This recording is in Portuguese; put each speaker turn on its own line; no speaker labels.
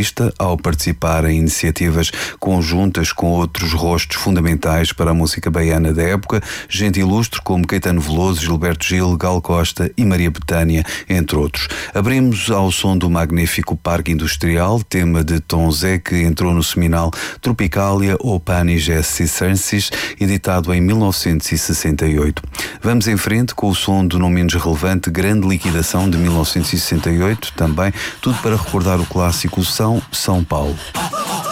artista ao participar em iniciativas conjuntas com outros rostos fundamentais para a música baiana da época, gente ilustre como Caetano Veloso, Gilberto Gil, Gal Costa e Maria Bethânia, entre outros. Abrimos ao som do magnífico Parque Industrial, tema de Tom Zé, que entrou no seminal Tropicalia ou Panis et Circenses, editado em 1968. Vamos em frente com o som do não menos relevante Grande Liquidação, de 1968, também, tudo para recordar o clássico São Paulo.